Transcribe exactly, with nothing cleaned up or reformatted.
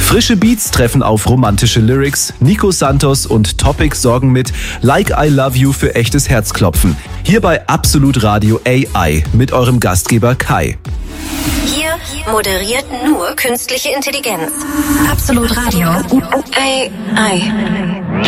Frische Beats treffen auf romantische Lyrics. Nico Santos und Topic sorgen mit Like I Love You für echtes Herzklopfen. Hier bei Absolut Radio A I mit eurem Gastgeber Kai. Hier moderiert nur künstliche Intelligenz. Absolut Radio A I.